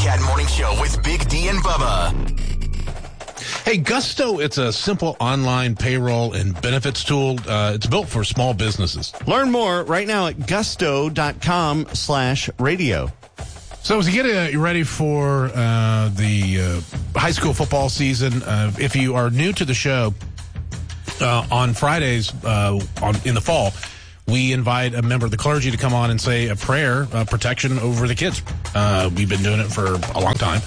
Weekend Morning Show with Big D and Bubba. Hey, Gusto, it's a simple online payroll and benefits tool. It's built for small businesses. Learn more right now at gusto.com/radio. So as you get ready for the high school football season, if you are new to the show, on Fridays in the fall, we invite a member of the clergy to come on and say a prayer, protection over the kids. We've been doing it for a long time.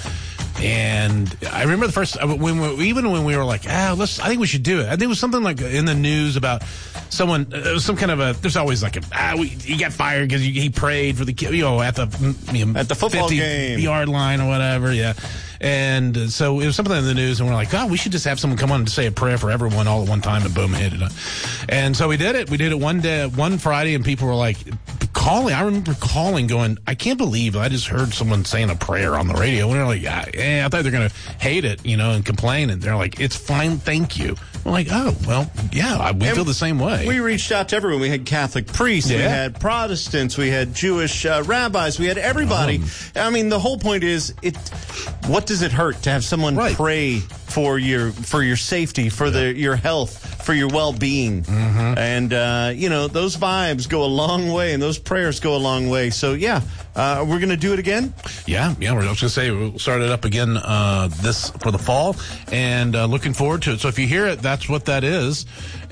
And I remember the first, when we were like, I think we should do it. I think it was something like in the news about someone, some kind of there's always like he got fired because he prayed for the kid, at the football 50 game, yard line or whatever. Yeah. And so it was something in the news, and we're like, we should just have someone come on and say a prayer for everyone all at one time, and boom, hit it. And so we did it. We did it one Friday, and people were like calling. I remember calling, going, I can't believe I just heard someone saying a prayer on the radio. And we're like, I thought they're going to hate it, and complain. And they're like, it's fine, thank you. We're like, oh, well, yeah, we feel the same way. We reached out to everyone. We had Catholic priests, we had Protestants, we had Jewish rabbis, we had everybody. I mean, the whole point is, what does it hurt to have someone pray for your safety, for your health, for your well-being? Mm-hmm. And, those vibes go a long way, and those prayers go a long way. So, we're going to do it again? Yeah, we're just going to say we'll start it up again this for the fall, and looking forward to it. So if you hear it, that's what that is.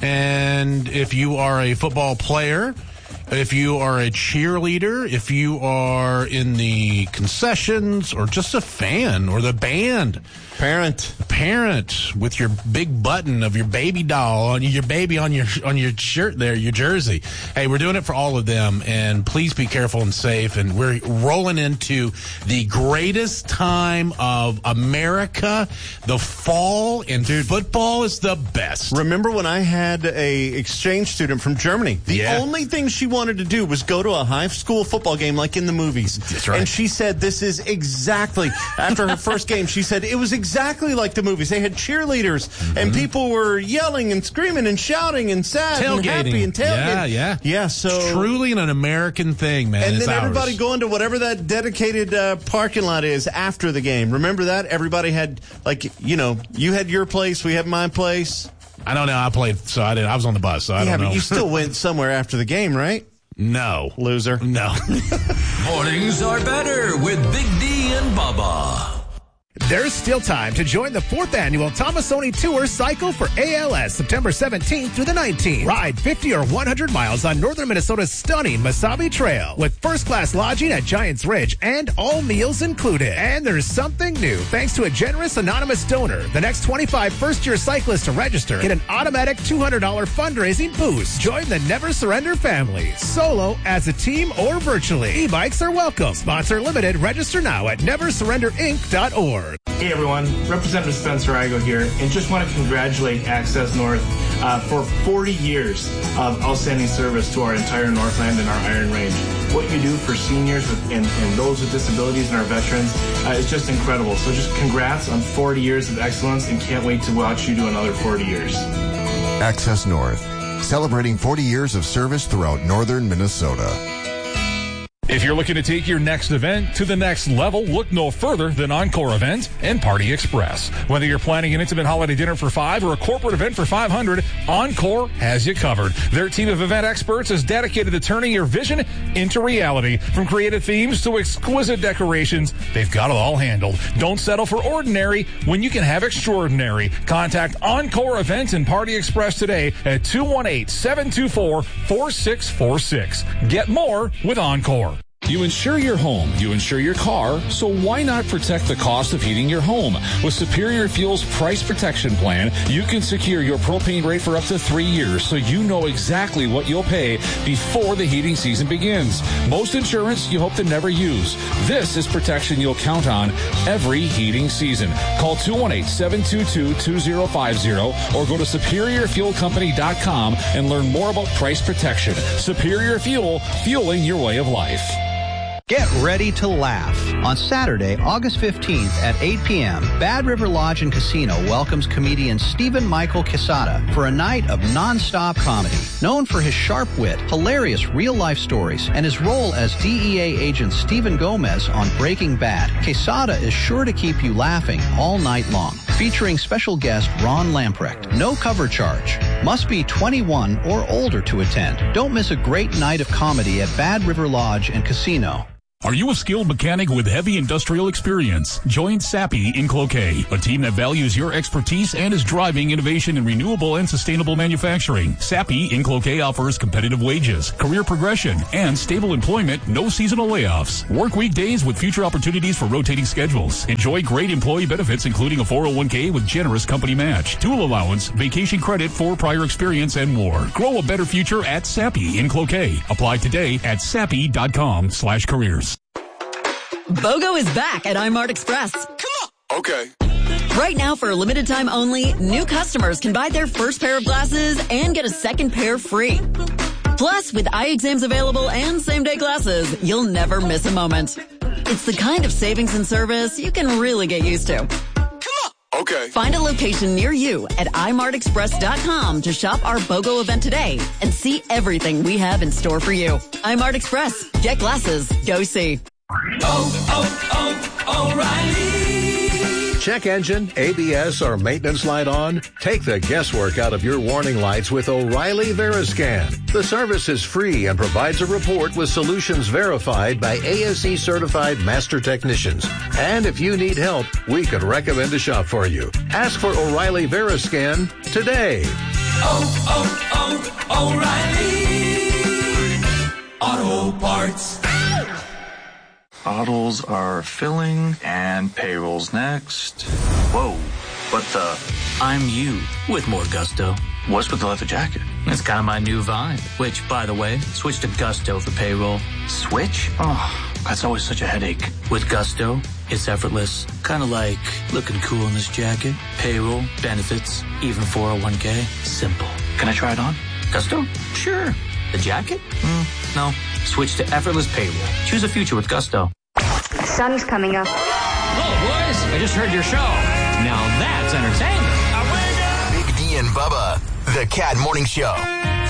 And if you are a football player, if you are a cheerleader, if you are in the concessions, or just a fan, or the band, parent with your big button of your baby doll on your baby on your shirt there, your jersey. Hey, we're doing it for all of them, and please be careful and safe. And we're rolling into the greatest time of America. The fall, and football is the best. Remember when I had a exchange student from Germany? The only thing she wanted to do was go to a high school football game like in the movies. That's right. And she said this is exactly, after her first game, she said it was exactly like the movies. They had cheerleaders, and people were yelling and screaming and shouting and sad and happy and tailgating. Yeah, so it's truly an American thing, man. And it's then everybody ours. going to whatever that dedicated parking lot is after the game. Remember that? Everybody had, you had your place, we had my place. I don't know. I played, so I did. I was on the bus, so I don't know. But you still went somewhere after the game, right? No. Loser. No. Mornings are better with Big D and Bubba. There's still time to join the 4th annual Tomasoni Tour Cycle for ALS, September 17th through the 19th. Ride 50 or 100 miles on northern Minnesota's stunning Mesabi Trail with first-class lodging at Giants Ridge and all meals included. And there's something new. Thanks to a generous anonymous donor, the next 25 first-year cyclists to register get an automatic $200 fundraising boost. Join the Never Surrender family, solo, as a team, or virtually. E-bikes are welcome. Sponsor limited. Register now at neversurrenderinc.org. Hey everyone, Representative Spencer Igo here, and just want to congratulate Access North for 40 years of outstanding service to our entire Northland and our Iron Range. What you do for seniors and those with disabilities and our veterans is just incredible. So just congrats on 40 years of excellence, and can't wait to watch you do another 40 years. Access North, celebrating 40 years of service throughout northern Minnesota. If you're looking to take your next event to the next level, look no further than Encore Event and Party Express. Whether you're planning an intimate holiday dinner for 5 or a corporate event for 500, Encore has you covered. Their team of event experts is dedicated to turning your vision into reality. From creative themes to exquisite decorations, they've got it all handled. Don't settle for ordinary when you can have extraordinary. Contact Encore Event and Party Express today at 218-724-4646. Get more with Encore. You insure your home, you insure your car, so why not protect the cost of heating your home? With Superior Fuel's Price Protection Plan, you can secure your propane rate for up to 3 years, so you know exactly what you'll pay before the heating season begins. Most insurance you hope to never use. This is protection you'll count on every heating season. Call 218-722-2050 or go to SuperiorFuelCompany.com and learn more about price protection. Superior Fuel, fueling your way of life. Get ready to laugh. On Saturday, August 15th at 8 p.m., Bad River Lodge and Casino welcomes comedian Stephen Michael Quesada for a night of non-stop comedy. Known for his sharp wit, hilarious real-life stories, and his role as DEA agent Stephen Gomez on Breaking Bad, Quesada is sure to keep you laughing all night long. Featuring special guest Ron Lamprecht. No cover charge. Must be 21 or older to attend. Don't miss a great night of comedy at Bad River Lodge and Casino. Are you a skilled mechanic with heavy industrial experience? Join Sappi in Cloquet, a team that values your expertise and is driving innovation in renewable and sustainable manufacturing. Sappi in Cloquet offers competitive wages, career progression, and stable employment, no seasonal layoffs. Work weekdays with future opportunities for rotating schedules. Enjoy great employee benefits, including a 401k with generous company match, tool allowance, vacation credit for prior experience, and more. Grow a better future at Sappi in Cloquet. Apply today at sappi.com/careers. BOGO is back at iMart Express. Come on. Okay. Right now, for a limited time only, new customers can buy their first pair of glasses and get a second pair free. Plus, with eye exams available and same-day glasses, you'll never miss a moment. It's the kind of savings and service you can really get used to. Come on. Okay. Find a location near you at imartexpress.com to shop our BOGO event today and see everything we have in store for you. iMart Express. Get glasses. Go see. O'Reilly. Check engine, ABS, or maintenance light on? Take the guesswork out of your warning lights with O'Reilly Veriscan. The service is free and provides a report with solutions verified by ASE certified master technicians. And if you need help, we could recommend a shop for you. Ask for O'Reilly Veriscan today. O'Reilly Auto Parts. Bottles are filling and payroll's next. Whoa, what the? I'm you with more gusto. What's with the leather jacket? It's kind of my new vibe, which, by the way, switch to Gusto for payroll. Switch? Oh, that's always such a headache. With Gusto, it's effortless. Kind of like looking cool in this jacket. Payroll, benefits, even 401k. Simple. Can I try it on? Gusto? Sure. The jacket? No. Switch to effortless payroll. Choose a future with Gusto. Sun's coming up. Hello, boys. I just heard your show. Now that's entertainment. Big D and Bubba, the Cat Morning Show.